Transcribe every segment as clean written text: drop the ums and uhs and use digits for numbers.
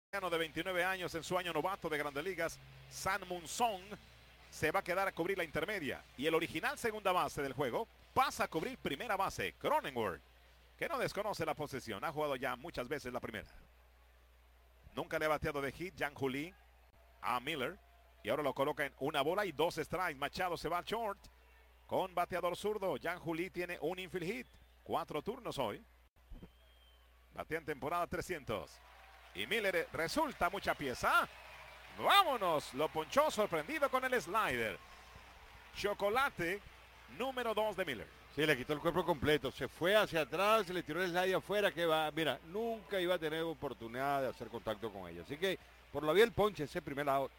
De 29 años en su año novato de Grandes Ligas, San Moon Song se va a quedar a cubrir la intermedia y el original segunda base del juego pasa a cubrir primera base, Cronenworth, que no desconoce la posesión, ha jugado ya muchas veces la primera. Nunca le ha bateado de hit Jan Juli a Miller y ahora lo coloca en una bola y 2 strikes. Machado se va al short con bateador zurdo. Jan Juli tiene un infield hit, 4 turnos hoy, batea en temporada 300. Y Miller resulta mucha pieza. Vámonos, lo ponchó sorprendido con el slider. Chocolate número 2 de Miller. Sí, le quitó el cuerpo completo, se fue hacia atrás, se le tiró el slider afuera, que va, mira, nunca iba a tener oportunidad de hacer contacto con ella. Así que por la vía el ponche, ese primer out.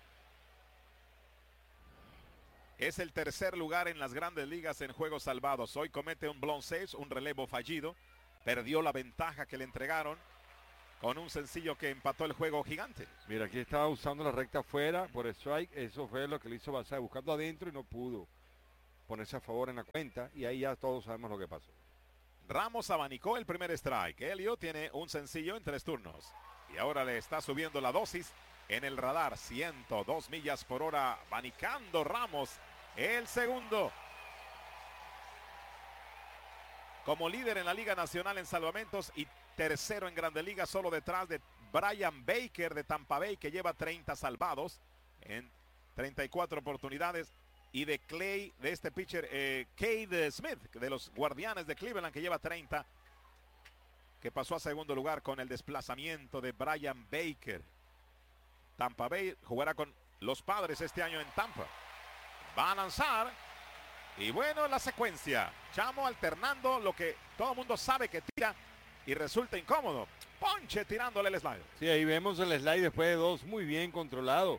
Es el tercer lugar en las Grandes Ligas en juegos salvados. Hoy comete un blown save, un relevo fallido. Perdió la ventaja que le entregaron con un sencillo que empató el juego gigante. Mira, aquí estaba usando la recta afuera por strike. Eso fue lo que le hizo Basabe, buscando adentro y no pudo ponerse a favor en la cuenta. Y ahí ya todos sabemos lo que pasó. Ramos abanicó el primer strike. Elio tiene un sencillo en 3 turnos. Y ahora le está subiendo la dosis en el radar. 102 millas por hora. Abanicando Ramos el segundo. Como líder en la Liga Nacional en salvamentos y tercero en Grandes Ligas, solo detrás de Brian Baker de Tampa Bay, que lleva 30 salvados en 34 oportunidades, y de Clay, de este pitcher, Cade Smith, de los Guardianes de Cleveland, que lleva 30, que pasó a segundo lugar con el desplazamiento de Brian Baker. Tampa Bay jugará con los Padres este año en Tampa. Va a lanzar. Y bueno, la secuencia. Chamo alternando lo que todo el mundo sabe que tira y resulta incómodo. Ponche tirándole el slide. Sí, ahí vemos el slide después de 2, muy bien controlado.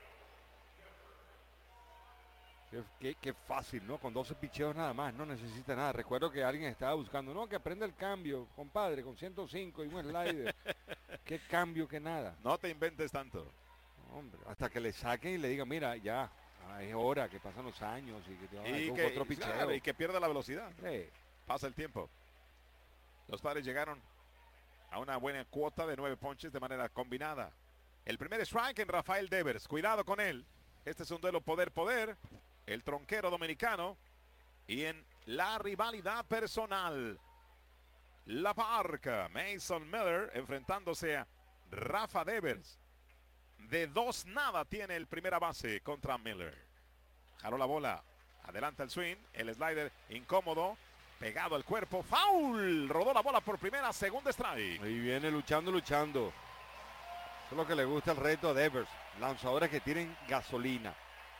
Qué fácil, ¿no? Con 12 picheos nada más, no necesita nada. Recuerdo que alguien estaba buscando, no, que aprenda el cambio, compadre, con 105 y un slider. Qué cambio, que nada. No te inventes tanto. Hombre, hasta que le saquen y le digan, mira, ya, es hora, que pasan los años y que te van a dar con otro picheo. Claro, y que pierda la velocidad. Sí. Pasa el tiempo. Los Padres llegaron a una buena cuota de 9 ponches de manera combinada. El primer strike en Rafael Devers. Cuidado con él. Este es un duelo poder-poder. El tronquero dominicano. Y en la rivalidad personal, La Parca, Mason Miller enfrentándose a Rafa Devers. De 2-0 tiene el primera base contra Miller. Jaló la bola. Adelanta el swing. El slider incómodo. Pegado al cuerpo. Foul. Rodó la bola por primera. Segunda strike. Y viene luchando. Eso es lo que le gusta el reto a Devers. Lanzadores que tienen gasolina.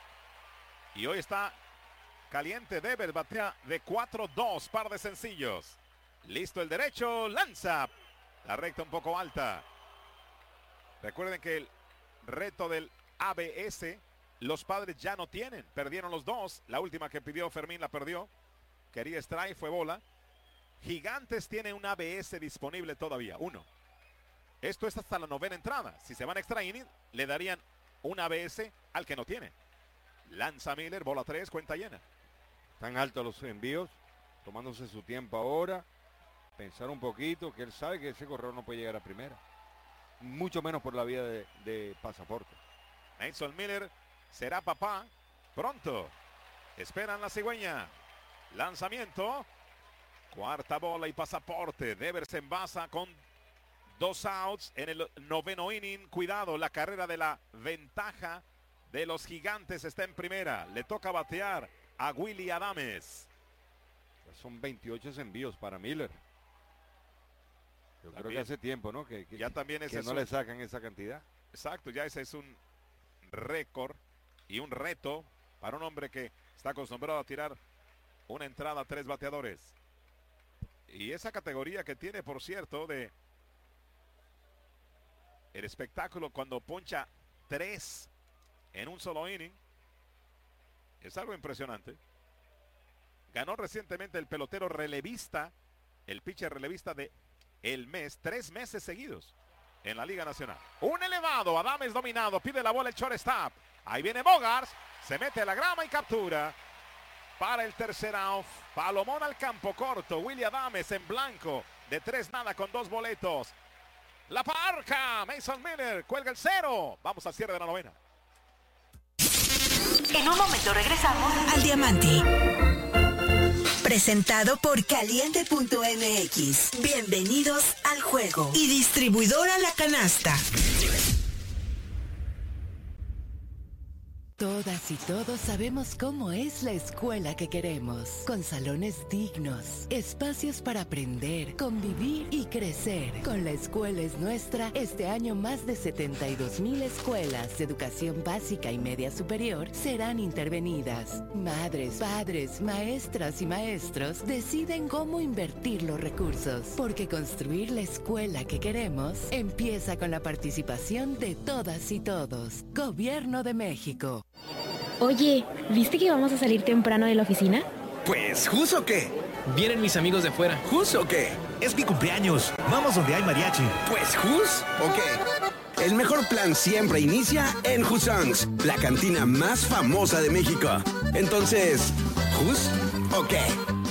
Y hoy está caliente Devers. Batea de 4-2. Par de sencillos. Listo el derecho. Lanza. La recta un poco alta. Recuerden que el reto del ABS los Padres ya no tienen. Perdieron los 2. La última que pidió Fermín la perdió. Quería strike, fue bola. Gigantes tiene un ABS disponible todavía. 1. Esto es hasta la 9ª entrada. Si se van a extra inning, le darían un ABS al que no tiene. Lanza Miller, bola 3, cuenta llena. Están altos los envíos, tomándose su tiempo ahora. Pensar un poquito, que él sabe que ese corredor no puede llegar a primera. Mucho menos por la vía de pasaporte. Mason Miller será papá pronto. Esperan la cigüeña. Lanzamiento. Cuarta bola y pasaporte. Devers se envasa con 2 outs en el 9º inning. Cuidado, la carrera de la ventaja de los Gigantes está en primera. Le toca batear a Willy Adames. Son 28 envíos para Miller. Yo creo que hace tiempo, ¿no? Que ya también que no le sacan esa cantidad. Exacto, ya ese es un récord y un reto para un hombre que está acostumbrado a tirar una entrada a 3 bateadores. Y esa categoría que tiene, por cierto, de el espectáculo cuando poncha 3 en un solo inning, es algo impresionante. Ganó recientemente el pelotero relevista, el pitcher relevista de el mes, 3 meses seguidos en la Liga Nacional. Un elevado, Adames dominado, pide la bola el shortstop. Ahí viene Bogaerts, se mete a la grama y captura. Para el tercer out, Palomón al campo corto, Willy Adames en blanco, de 3-0 con 2 boletos. La parca. Mason Miller cuelga el 0. Vamos al cierre de la novena. En un momento regresamos al Diamante. Presentado por Caliente.mx. Bienvenidos al juego. Y distribuidora La Canasta. Todas y todos sabemos cómo es la escuela que queremos, con salones dignos, espacios para aprender, convivir y crecer. Con La Escuela es Nuestra, este año más de 72,000 escuelas de educación básica y media superior serán intervenidas. Madres, padres, maestras y maestros deciden cómo invertir los recursos, porque construir la escuela que queremos empieza con la participación de todas y todos. Gobierno de México. Oye, ¿viste que vamos a salir temprano de la oficina? Pues, ¿jus o qué? Vienen mis amigos de fuera. ¿Jus o qué? Es mi cumpleaños. Vamos donde hay mariachi. Pues, ¿jus o qué? El mejor plan siempre inicia en Husongs, la cantina más famosa de México. Entonces, ¿jus o qué?